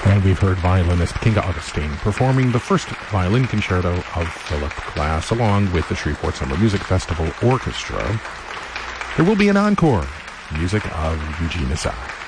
And we've heard violinist Kinga Augustine performing the first violin concerto of Philip Glass along with the Shreveport Summer Music Festival Orchestra. There will be an encore, music of Eugene Asai.